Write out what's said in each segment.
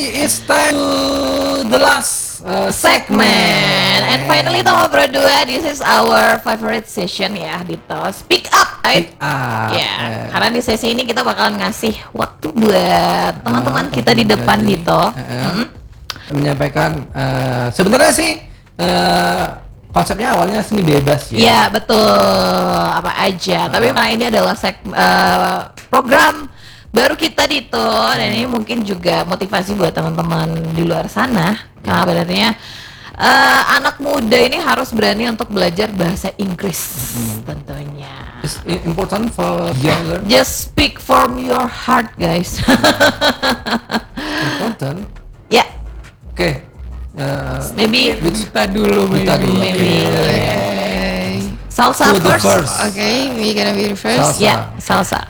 It's time to the last segment. And finally Toma berdua, this is our favorite session ya, Dito. Speak up, right? Pick up. Ya, karena di sesi ini kita bakalan ngasih waktu buat teman-teman kita di depan, Dito. Menyampaikan sebenarnya sih konsepnya awalnya seni bebas ya. Ya, betul. Apa aja. Tapi karena ini adalah program baru kita Dito, dan ini mungkin juga motivasi buat teman-teman di luar sana. Karena sebenarnya anak muda ini harus berani untuk belajar bahasa Inggris tentunya. It's important for younger. Just speak from your heart, guys. Important. Ya, Oke. maybe Kita dulu, maybe. Salsa Who the first. Okay, we're gonna be the first. Salsa. Ya, salsa.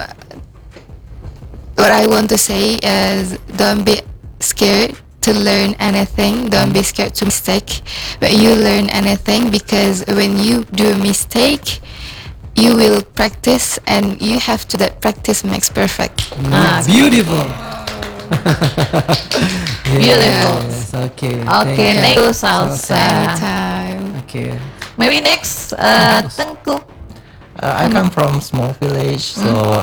What I want to say is, don't be scared to learn anything. Don't be scared to mistake, but you learn anything, because when you do a mistake, you will practice, and you have to that practice makes perfect. Beautiful. Beautiful. Yes, okay. Okay, thank you, salsa. Anytime. Okay. Maybe next, Tengku. I come from small village, so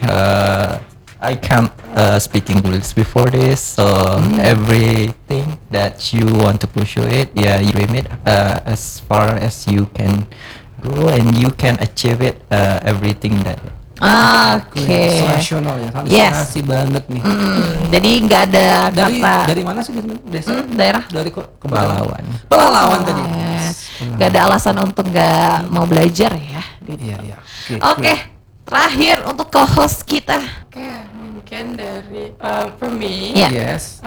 I can't speak English before this. So everything that you want to pursue it, yeah, you dream it as far as you can go, and you can achieve it. Everything that. Oke. Nasional ya, Yes. inspirasi banget nih. Jadi nggak ada kata Dari mana sih desa? daerah. Dari Pelalawan. Pelalawan tadi. Nggak ada alasan untuk nggak mau belajar ya. Iya, iya. Oke, terakhir untuk co-host kita. Okay, mungkin dari for me, Ya. Yes.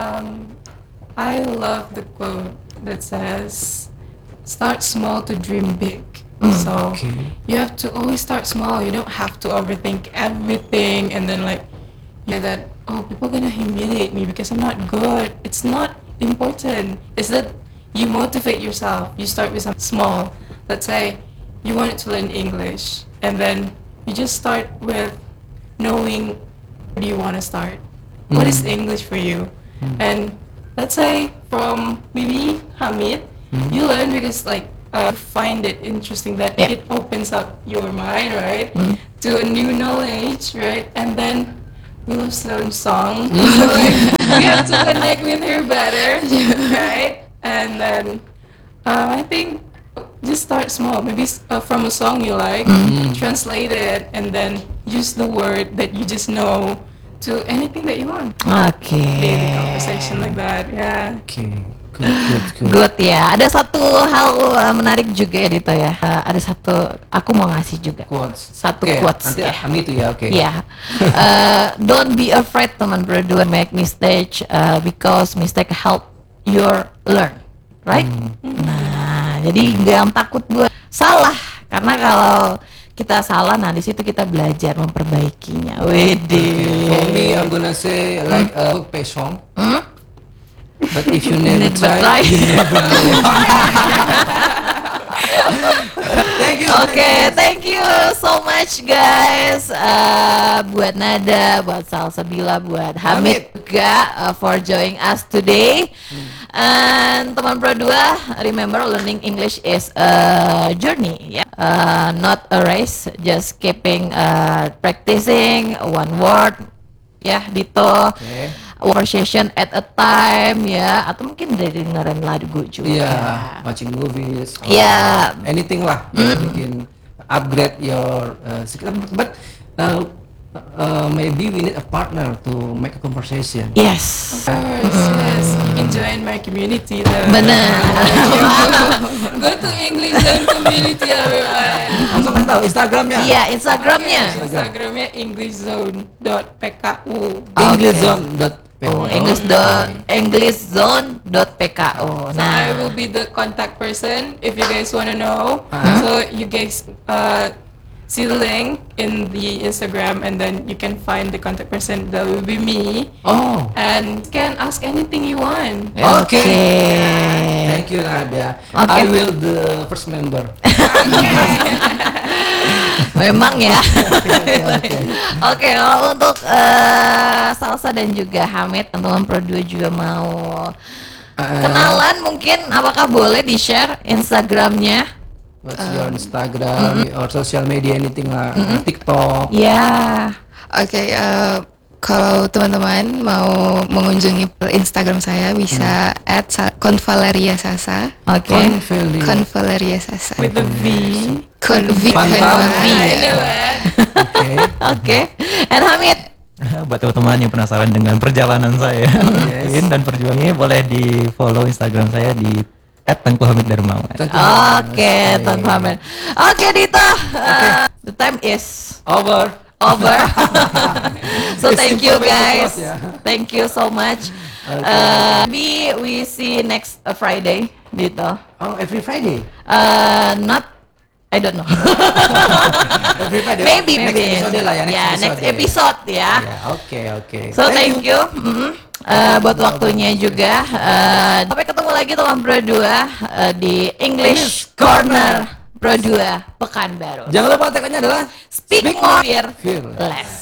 I love the quote that says, "Start small to dream big." So you have to always start small. You don't have to overthink everything and then that, oh, people gonna humiliate me because I'm not good. It's not important. It's that you motivate yourself. You start with something small. Let's say you wanted to learn English, and then you just start with knowing where do you want to start. What is English for you? And let's say from maybe Hamid, you learn because find it interesting that it opens up your mind, right, to a new knowledge, right, and then we love some song, so we have to connect with her better, right, and then I think just start small, maybe from a song you like, translate it, and then use the word that you just know to anything that you want. Oke. Daily conversation like that, yeah. Oke. Good. Good ya. Ada satu hal menarik juga ya Dito ya. Ada satu aku mau ngasih juga. Quotes. Satu Oke, quotes nanti ya. Ami itu ya, oke. Ya. Don't be afraid teman berdua make mistake because mistake help your learn, right? Nah, jadi jangan takut buat salah, karena kalau kita salah, nah di situ kita belajar memperbaikinya. Wede. For me, I'm gonna say passion. But if you never try, you never know. Thank you. Oke, thank you so much guys. Buat Nada, buat Salsabila, buat Hamid juga for joining us today. And teman berdua, remember learning English is a journey, ya, not a race. Just keeping practicing one word, ya, Dito. Conversation at a time, ya, atau mungkin dari dengerin lagu juga. Iya, watching movies. Iya. Anything lah. Yang bikin upgrade your skill. But maybe we need a partner to make a conversation. Yes. Yes, you can join my community though. Benar. Go to English Zone community everyone. Langsung kasih tahu Instagramnya. Iya, Instagramnya. Instagramnya englishzone.pku. Englishzone.pku. Englishzone.pku. I Nah, will be the contact person if you guys want to know. So you guys see the link in the Instagram, and then you can find the contact person. That will be me. Oh. And you can ask anything you want. Oke. Oke. Thank you Nadia. Oke. I will the first member. Memang ya. Oke, kalau untuk Salsa dan juga Hamid, teman-teman Pro 2 juga mau kenalan mungkin, apakah boleh di-share Instagramnya? What's your Instagram or social media, anything lah, TikTok? Ya. Oke, kalau teman-teman mau mengunjungi Instagram saya bisa @konvaleria_sasa. Oke. Konvaleria_sasa. With the V. Oke. Oke. And Hamid. Buat teman-teman yang penasaran dengan perjalanan saya mungkin dan perjuangannya, boleh di follow Instagram saya di @tengkuhamid_darmawan. Oke, Tengku Hamid. Oke, Dito. The time is Over. So thank you It's guys. close, ya. Thank you so much. Maybe we see next Friday, Dito. Oh, every Friday. Not, I don't know. Every Friday. Maybe. Next episode lah ya. Next episode ya. Ya, oke. So thank you. Buat waktunya juga. Sampai ketemu lagi teman Pro 2 di English Corner Pro 2 Pekanbaru. Jangan lupa tekannya adalah Speak more, Fearless. less.